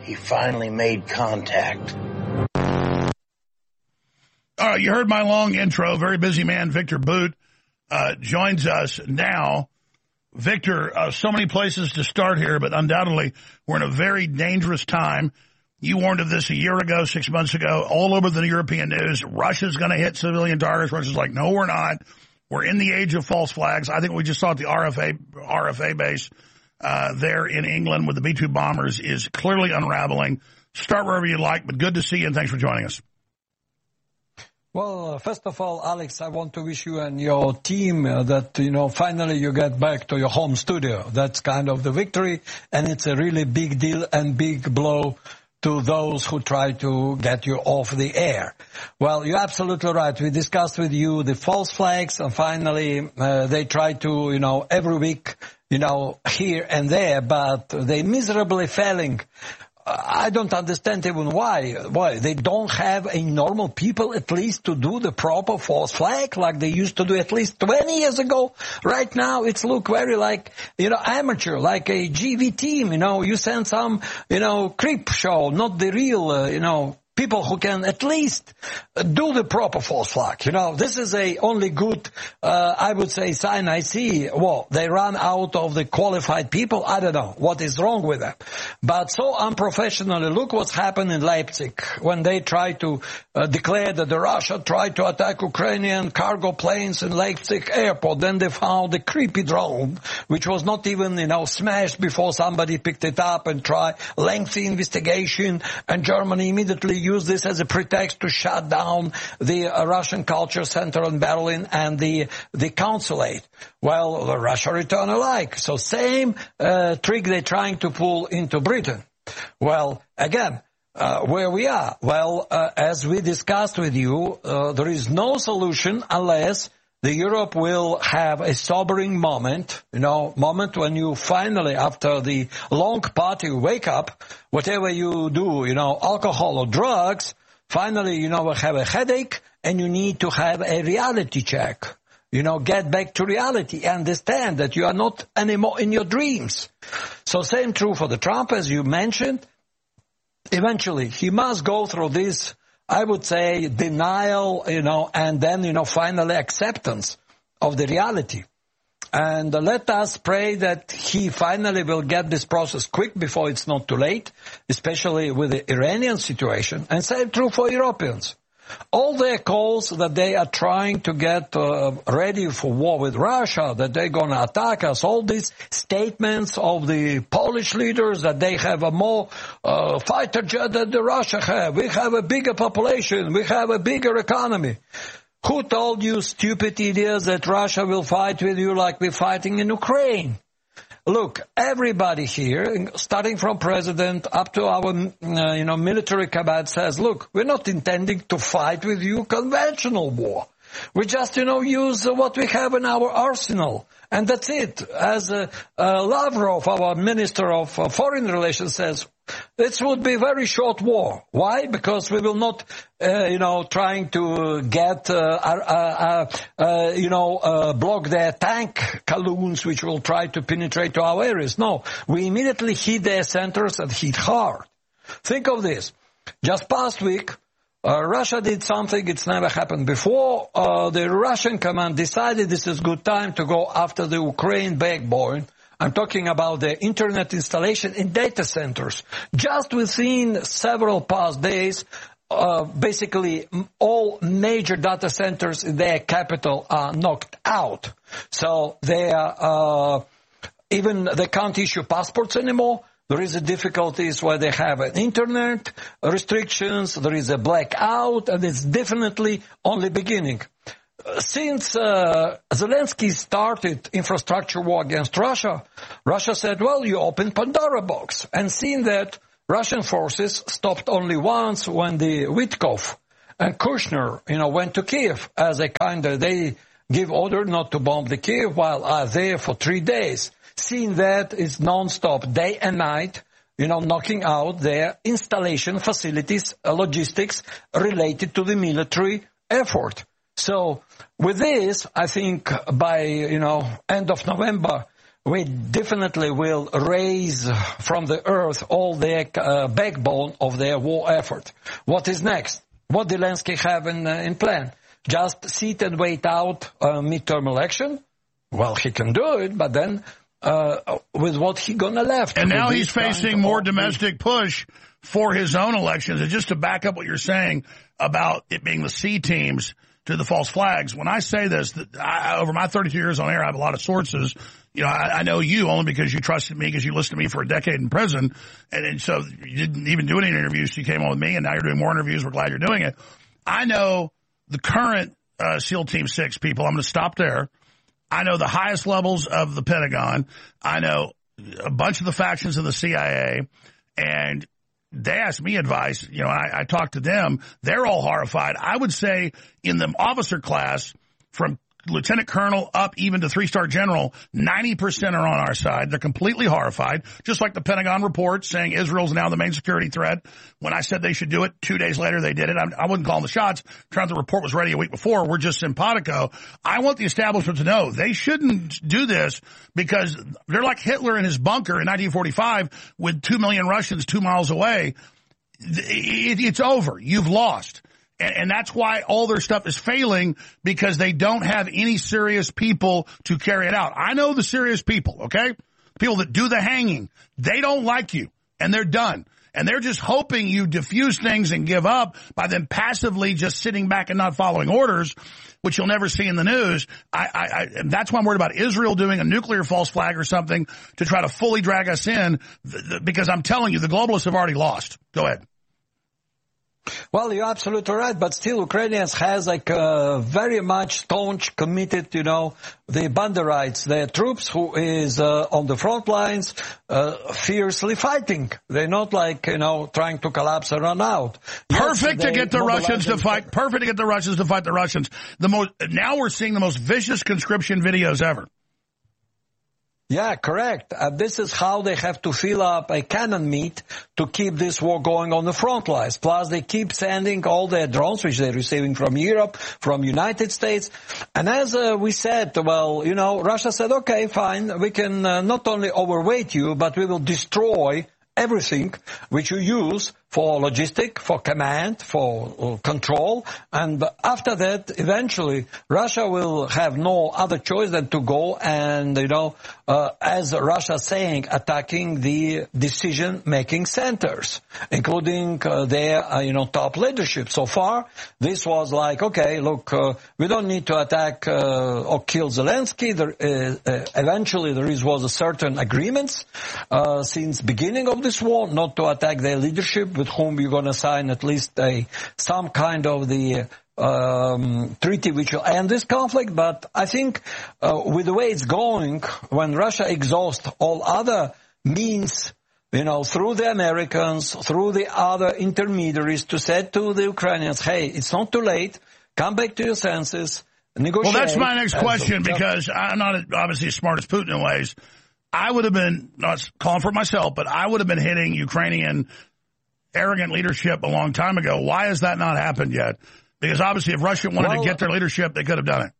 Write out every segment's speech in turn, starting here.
He finally made contact. All right, you heard my long intro. Very busy man, Victor Bout, joins us now. Victor, so many places to start here, but undoubtedly we're in a very dangerous time. You warned of this a year ago, 6 months ago, all over the European news. Russia's going to hit civilian targets. Russia's like, no, we're not. We're in the age of false flags. I think we just saw at the RFA base there in England with the B-2 bombers is clearly unraveling. Start wherever you like, but good to see you, and thanks for joining us. Well, first of all, Alex, I want to wish you and your team that, finally you get back to your home studio. That's kind of the victory, and it's a really big deal and big blow to those who try to get you off the air. Well, you're absolutely right. We discussed with you the false flags, and finally they try to, every week, here and there, but they miserably failing. I don't understand even why. Why? They don't have a normal people at least to do the proper false flag like they used to do at least 20 years ago. Right now it's look very like, amateur, like a GV team, you send some, creep show, not the real, people who can at least do the proper false flag. This is a only good, I would say, sign I see. Well, they run out of the qualified people. I don't know what is wrong with them. But so unprofessionally, look what's happened in Leipzig when they try to declare that the Russia tried to attack Ukrainian cargo planes in Leipzig airport. Then they found a creepy drone, which was not even, smashed before somebody picked it up and tried lengthy investigation. And Germany immediately used this as a pretext to shut down the Russian Culture Center in Berlin and the consulate. Well, Russia returned alike. So same trick they're trying to pull into Britain. Well, again, where we are? Well, as we discussed with you, there is no solution unless the Europe will have a sobering moment, moment when you finally, after the long party, wake up, whatever you do, alcohol or drugs, finally, will have a headache and you need to have a reality check. Get back to reality, understand that you are not anymore in your dreams. So same true for the Trump, as you mentioned. Eventually, he must go through this, I would say, denial, and then, finally acceptance of the reality. And let us pray that he finally will get this process quick before it's not too late, especially with the Iranian situation. And same true for Europeans. All their calls that they are trying to get ready for war with Russia, that they're going to attack us, all these statements of the Polish leaders that they have a more fighter jet than the Russia have. We have a bigger population. We have a bigger economy. Who told you, stupid idiots, that Russia will fight with you like we're fighting in Ukraine? Look, everybody here, starting from president up to our, military cabinet says, look, we're not intending to fight with you conventional war. We just, use what we have in our arsenal. And that's it. As Lavrov, our Minister of Foreign Relations, says, this would be a very short war. Why? Because we will not, trying to get, block their tank columns which will try to penetrate to our areas. No, we immediately hit their centers and hit hard. Think of this. Just past week, Russia did something it's never happened before. The Russian command decided this is good time to go after the Ukraine backbone. I'm talking about the internet installation in data centers. Just within several past days, basically all major data centers in their capital are knocked out. So even they can't issue passports anymore. There is a difficulties where they have an internet restrictions. There is a blackout, and it's definitely only beginning. Since Zelensky started infrastructure war against Russia, Russia said, well, you open Pandora box. And seeing that, Russian forces stopped only once when the Witkov and Kushner, went to Kiev as a they give order not to bomb the Kiev while are there for 3 days. Seeing that it's non-stop, day and night, knocking out their installation facilities, logistics related to the military effort. So with this, I think by, end of November, we definitely will raise from the earth all their backbone of their war effort. What is next? What Zelensky have in plan? Just sit and wait out midterm election? Well, he can do it, but then with what he gonna left? And now he's facing more domestic push for his own elections. And just to back up what you're saying about it being the C teams to the false flags, when I say this, that over my 32 years on air, I have a lot of sources. You know, I know you only because you trusted me because you listened to me for a decade in prison. And so you didn't even do any interviews. You came on with me, and now you're doing more interviews. We're glad you're doing it. I know the current SEAL Team 6 people. I'm going to stop there. I know the highest levels of the Pentagon. I know a bunch of the factions of the CIA. And they asked me advice. You know, I talked to them. They're all horrified. I would say in the officer class, from lieutenant colonel up even to 3-star general, 90% are on our side. They're completely horrified, just like the Pentagon report saying Israel's now the main security threat. When I said they should do it, 2 days later they did it. I wouldn't call them the shots. The report was ready a week before. We're just simpatico. I want the establishment to know they shouldn't do this because they're like Hitler in his bunker in 1945 with 2 million Russians 2 miles away. It's over. You've lost. And that's why all their stuff is failing, because they don't have any serious people to carry it out. I know the serious people, okay? People that do the hanging. They don't like you, and they're done. And they're just hoping you diffuse things and give up by them passively just sitting back and not following orders, which you'll never see in the news. And that's why I'm worried about Israel doing a nuclear false flag or something to try to fully drag us in, because I'm telling you, the globalists have already lost. Go ahead. Well, you're absolutely right, but still Ukrainians has very much staunch, committed, the Banderites, their troops who is on the front lines, fiercely fighting. They're not trying to collapse and run out. Perfect to get the Russians to fight. Perfect to get the Russians to fight the Russians. Now we're seeing the most vicious conscription videos ever. Yeah, correct. This is how they have to fill up a cannon meat to keep this war going on the front lines. Plus, they keep sending all their drones, which they're receiving from Europe, from United States. And as we said, Russia said, okay, fine, we can not only overweight you, but we will destroy everything which you use for logistic, for command, for control. And after that, eventually, Russia will have no other choice than to go and, as Russia saying, attacking the decision-making centers, including their, top leadership. So far, this was like, okay, look, we don't need to attack or kill Zelensky. Eventually, there was a certain agreements since beginning of this war not to attack their leadership, with whom you're going to sign at least some kind of the treaty which will end this conflict. But I think with the way it's going, when Russia exhausts all other means, through the Americans, through the other intermediaries, to say to the Ukrainians, hey, it's not too late, come back to your senses, negotiate. Well, that's my next question, because I'm not obviously as smart as Putin in ways. I would have been, not calling for myself, but I would have been hitting Ukrainian arrogant leadership a long time ago. Why has that not happened yet? Because obviously if Russia wanted to get their leadership, they could have done it.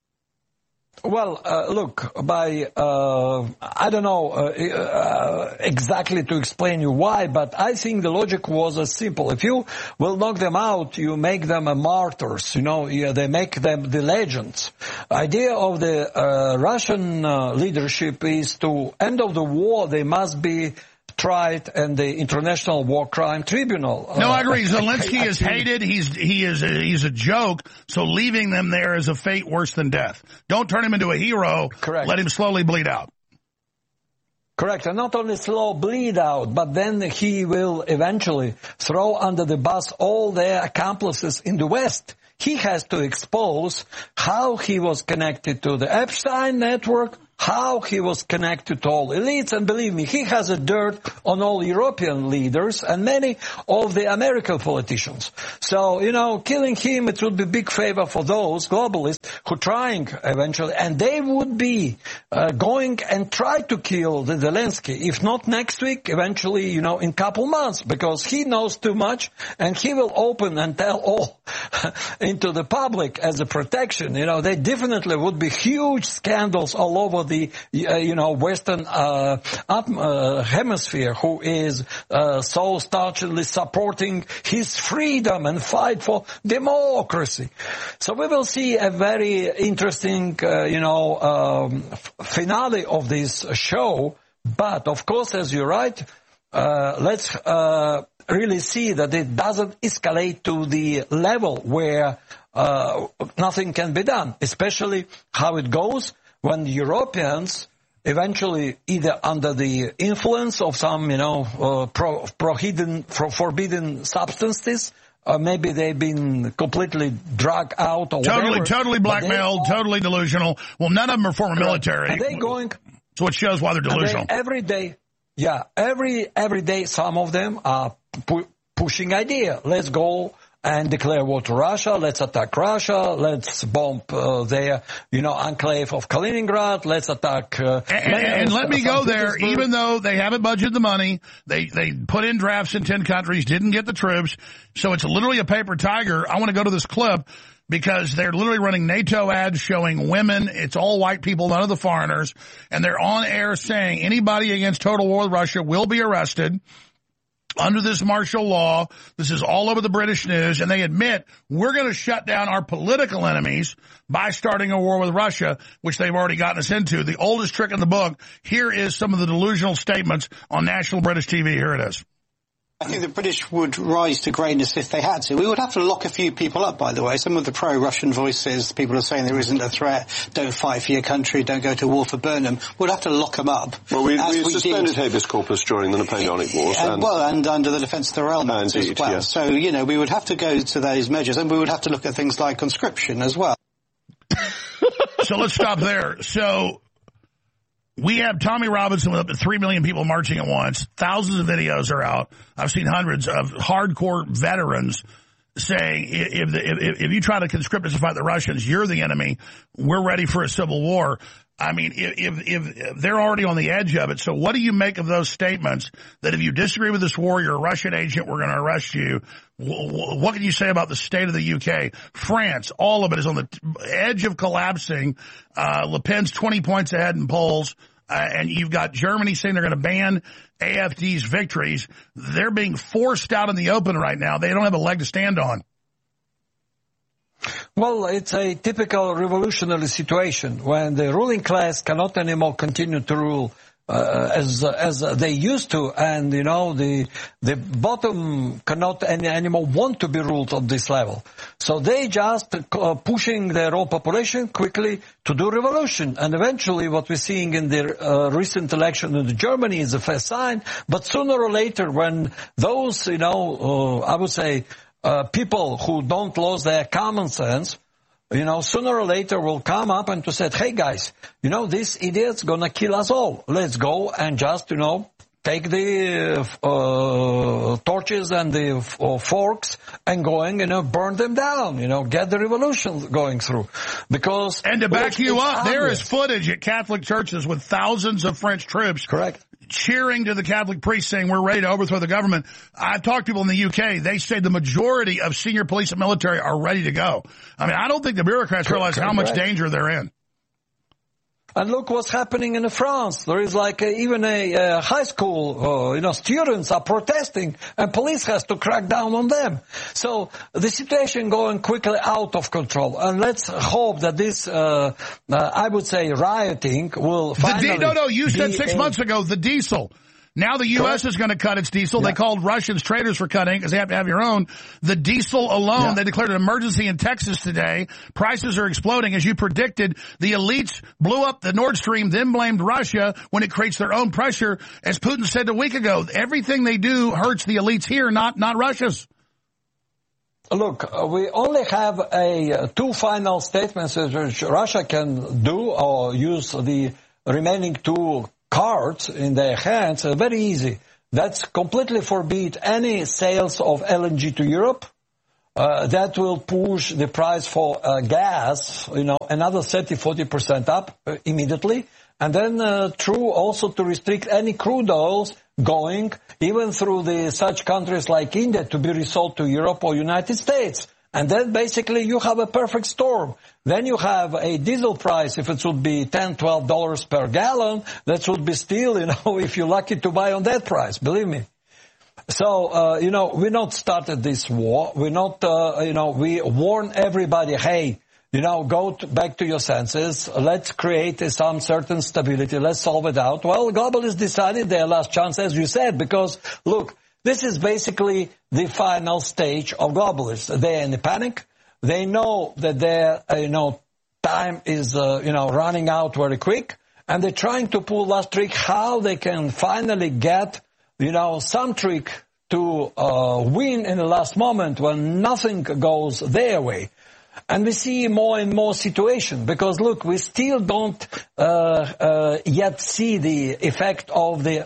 Well, look, I don't know exactly to explain you why, but I think the logic was as simple. If you will knock them out, you make them martyrs. They make them the legends. Idea of the Russian leadership is to end of the war, they must be tried in the International War Crime Tribunal. No, I agree. Zelensky is hated. He's a joke. So leaving them there is a fate worse than death. Don't turn him into a hero. Correct. Let him slowly bleed out. Correct. And not only slow bleed out, but then he will eventually throw under the bus all their accomplices in the West. He has to expose how he was connected to the Epstein network, how he was connected to all elites, and believe me, he has a dirt on all European leaders and many of the American politicians. So, killing him, it would be a big favor for those globalists who are trying eventually, and they would be going and try to kill the Zelensky, if not next week, eventually, in a couple months, because he knows too much, and he will open and tell all into the public as a protection. There definitely would be huge scandals all over the the, Western hemisphere who is so staunchly supporting his freedom and fight for democracy. So we will see a very interesting, finale of this show. But of course, as you're right, let's really see that it doesn't escalate to the level where nothing can be done, especially how it goes when Europeans eventually, either under the influence of some, forbidden substances, or maybe they've been completely drugged out or whatever. Totally blackmailed, totally delusional. Well, none of them are former military. Are they going? So it shows why they're delusional. Every day, some of them are pushing idea. Let's go and declare war to Russia. Let's attack Russia. Let's bomb their, enclave of Kaliningrad. Let's attack. And let me go there. Even though they haven't budgeted the money, they put in drafts in 10 countries, didn't get the troops. So it's literally a paper tiger. I want to go to this clip because they're literally running NATO ads showing women. It's all white people, none of the foreigners. And they're on air saying anybody against total war with Russia will be arrested under this martial law. This is all over the British news, and they admit we're going to shut down our political enemies by starting a war with Russia, which they've already gotten us into. The oldest trick in the book. Here is some of the delusional statements on national British TV. Here it is. I think the British would rise to greatness if they had to. We would have to lock a few people up, by the way. Some of the pro-Russian voices, people are saying there isn't a threat, don't fight for your country, don't go to war for Burnham. We'd have to lock them up. Well, we suspended habeas corpus during the Napoleonic Wars. And under the Defence of the Realm Act as well. Yes. So, we would have to go to those measures, and we would have to look at things like conscription as well. So let's stop there. So we have Tommy Robinson with up to 3 million people marching at once. Thousands of videos are out. I've seen hundreds of hardcore veterans saying, if you try to conscript us to fight the Russians, you're the enemy. We're ready for a civil war. I mean, if they're already on the edge of it. So what do you make of those statements that if you disagree with this war, you're a Russian agent, we're going to arrest you? What can you say about the state of the UK? France, all of it is on the edge of collapsing. Le Pen's 20 points ahead in polls. And you've got Germany saying they're going to ban AfD's victories. They're being forced out in the open right now. They don't have a leg to stand on. Well, it's a typical revolutionary situation when the ruling class cannot anymore continue to rule as they used to, and the bottom cannot anymore want to be ruled on this level. So they just pushing their own population quickly to do revolution, and eventually what we're seeing in the recent election in Germany is a first sign. But sooner or later, when those I would say people who don't lose their common sense, sooner or later will come up and to say, hey guys, this idiot's gonna kill us all. Let's go and just, take the torches and the forks and burn them down, get the revolution going through. And to back you up, there is footage at Catholic churches with thousands of French troops. Correct. Cheering to the Catholic priest saying we're ready to overthrow the government. I've talked to people in the UK. They say the majority of senior police and military are ready to go. I mean, I don't think the bureaucrats realize how much danger they're in. And look what's happening in France. There is even a high school, students are protesting and police has to crack down on them. So the situation going quickly out of control. And let's hope that this, I would say, rioting will finally you said 6 months ago, the diesel. Now the U.S. is going to cut its diesel. Yeah. They called Russians traitors for cutting because they have to have your own. The diesel alone, They declared an emergency in Texas today. Prices are exploding. As you predicted, the elites blew up the Nord Stream, then blamed Russia when it creates their own pressure. As Putin said a week ago, everything they do hurts the elites here, not Russia's. Look, we only have two final statements which Russia can do or use the remaining two cards in their hands. Very easy. That's completely forbid any sales of LNG to Europe. That will push the price for gas, another 30-40% up immediately. And then true also to restrict any crude oils going even through such countries like India to be resold to Europe or United States. And then basically you have a perfect storm. Then you have a diesel price, if it would be $10, $12 per gallon, that would be still, if you're lucky to buy on that price, believe me. So, we not started this war. We not, we warn everybody, hey, go back to your senses. Let's create some certain stability. Let's solve it out. Well, globalists decided their last chance, as you said, because, look, this is basically the final stage of globalists. They're in a panic. They know that their, time is, running out very quick. And they're trying to pull last trick how they can finally get, some trick to win in the last moment when nothing goes their way. And we see more and more situation because, look, we still don't yet see the effect of the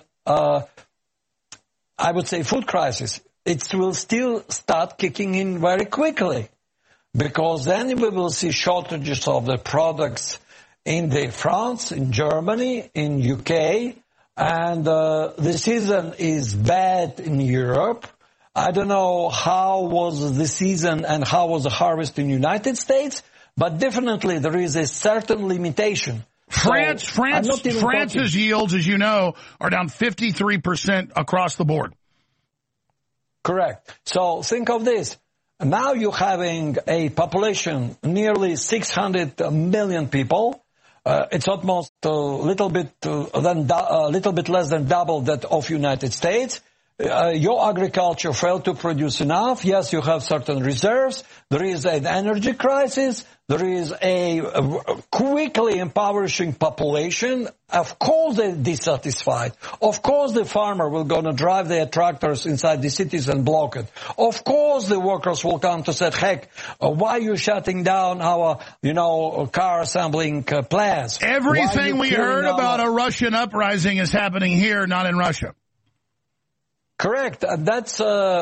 I would say food crisis. It will still start kicking in very quickly because then we will see shortages of the products in France, in Germany, in UK, and the season is bad in Europe. I don't know how was the season and how was the harvest in the United States, but definitely there is a certain limitation. France's yields, as you know, are down 53% across the board. Correct. So think of this. Now you're having a population nearly 600 million people. It's almost a little bit less than double that of United States. Your agriculture failed to produce enough. Yes, you have certain reserves. There is an energy crisis. There is a quickly impoverishing population. Of course they're dissatisfied. Of course the farmer will go to drive their tractors inside the cities and block it. Of course the workers will come to say, heck, why are you shutting down our, car assembling plants? Everything we heard about a Russian uprising is happening here, not in Russia. Correct. That's,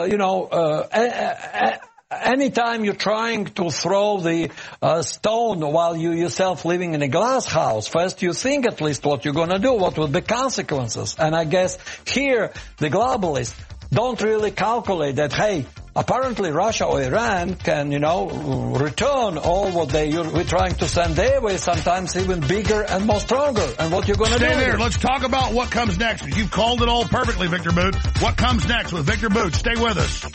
anytime you're trying to throw the stone while you yourself living in a glass house, first you think at least what you're going to do, what will be consequences. And I guess here the globalists don't really calculate that, hey, apparently Russia or Iran can, return all what we're trying to send their way, sometimes even bigger and more stronger. And what you're going to do. Stay there. Let's talk about what comes next. You've called it all perfectly, Victor Bout. What comes next with Victor Bout? Stay with us.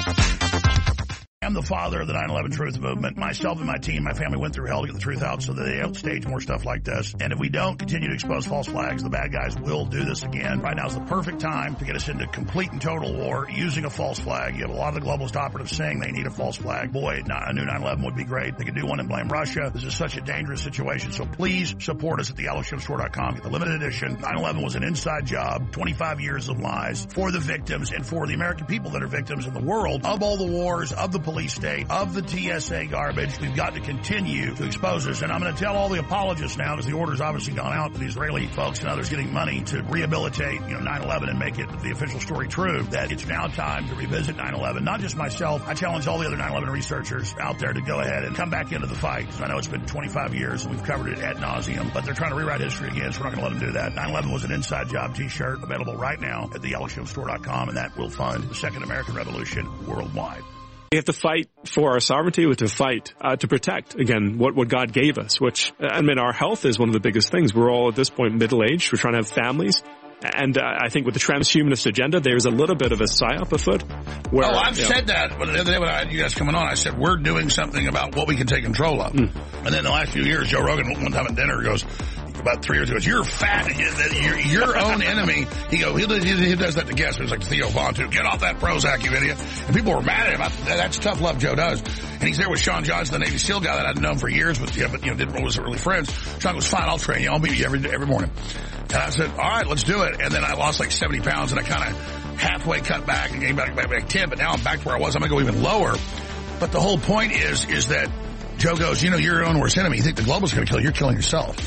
I'm the father of the 9/11 Truth Movement. Myself and my team, my family went through hell to get the truth out so that they don't stage more stuff like this. And if we don't continue to expose false flags, the bad guys will do this again. Right now is the perfect time to get us into complete and total war using a false flag. You have a lot of the globalist operatives saying they need a false flag. Boy, a new 9/11 would be great. They could do one and blame Russia. This is such a dangerous situation. So please support us at thealexshowstore.com. Get the limited edition. 9/11 was an inside job. 25 years of lies for the victims and for the American people that are victims in the world of all the wars, of the police state, of the TSA garbage. We've got to continue to expose this. And I'm going to tell all the apologists now, because the order's obviously gone out to the Israeli folks and others getting money to rehabilitate, 9/11 and make it the official story true, that it's now time to revisit 9/11. Not just myself. I challenge all the other 9/11 researchers out there to go ahead and come back into the fight. I know it's been 25 years and we've covered it ad nauseum, but they're trying to rewrite history again, so we're not going to let them do that. 9/11 was an inside job t-shirt available right now at thealexshowstore.com, and that will fund the Second American Revolution worldwide. We have to fight for our sovereignty. We have to fight to protect, again, what God gave us, which, our health is one of the biggest things. We're all at this point middle-aged. We're trying to have families. And I think with the transhumanist agenda, there's a little bit of a psyop afoot. Where, I've said that. But the other day when I had you guys coming on, I said, we're doing something about what we can take control of. And then the last few years, Joe Rogan, one time at dinner, goes, about 3 years ago, you're fat, you're your own enemy. He does that to guests. It was like Theo Vaughn, too. Get off that Prozac, you idiot. And people were mad at him. That's tough love Joe does. And he's there with Sean Johnson, the Navy SEAL guy that I'd known for years, but wasn't really friends. Sean goes, fine, I'll train you. I'll meet you every morning. And I said, all right, let's do it. And then I lost like 70 pounds, and I kind of halfway cut back and came back 10, but now I'm back to where I was. I'm going to go even lower. But the whole point is that Joe goes, you're your own worst enemy. You think the globalists are going to kill you. You're killing yourself.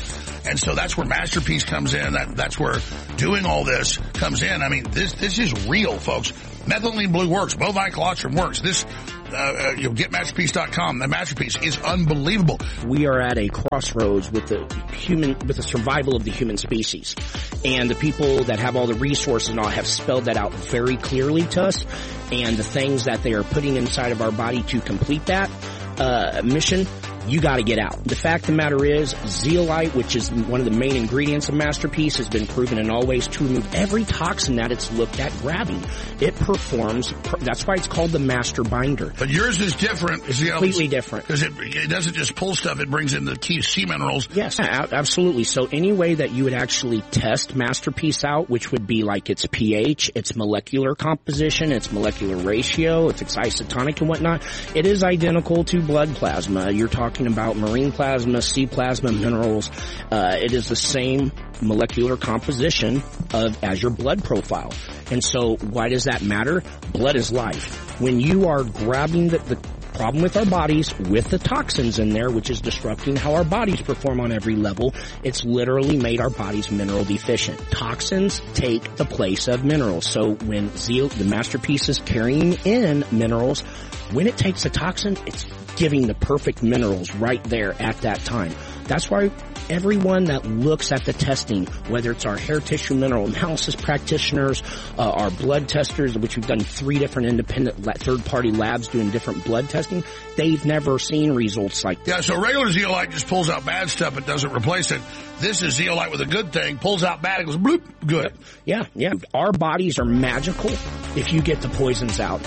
And so that's where Masterpiece comes in. That's where doing all this comes in. I mean, this is real, folks. Methylene blue works. Bovine colostrum works. This, you'll get Masterpiece.com. The Masterpiece is unbelievable. We are at a crossroads with the survival of the human species. And the people that have all the resources and all have spelled that out very clearly to us. And the things that they are putting inside of our body to complete that mission, you got to get out. The fact of the matter is, zeolite, which is one of the main ingredients of Masterpiece, has been proven in all ways to remove every toxin that it's looked at grabbing. It performs, that's why it's called the master binder. But yours is different. Completely different. Because it doesn't just pull stuff, it brings in the key sea minerals. Yes, absolutely. So any way that you would actually test Masterpiece out, which would be like its pH, its molecular composition, its molecular ratio, if it's isotonic and whatnot, it is identical to blood plasma. You're talking about marine plasma, sea plasma, minerals. It is the same molecular composition as your blood profile. And so why does that matter? Blood is life. When you are grabbing the problem with our bodies with the toxins in there, which is disrupting how our bodies perform on every level, it's literally made our bodies mineral deficient. Toxins take the place of minerals. So when the Masterpiece is carrying in minerals, when it takes a toxin, it's giving the perfect minerals right there at that time. That's why everyone that looks at the testing, whether it's our hair tissue mineral analysis practitioners, our blood testers, which we've done 3 different independent third-party labs doing different blood testing, they've never seen results like that. Yeah, so regular zeolite just pulls out bad stuff. It doesn't replace it. This is zeolite with a good thing. Pulls out bad. It goes bloop. Good. Yeah. Our bodies are magical if you get the poisons out.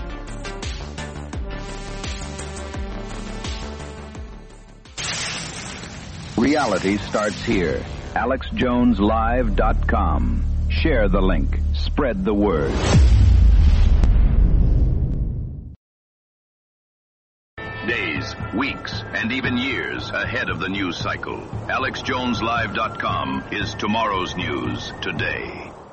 Reality starts here. AlexJonesLive.com. Share the link. Spread the word. Days, weeks, and even years ahead of the news cycle. AlexJonesLive.com is tomorrow's news today.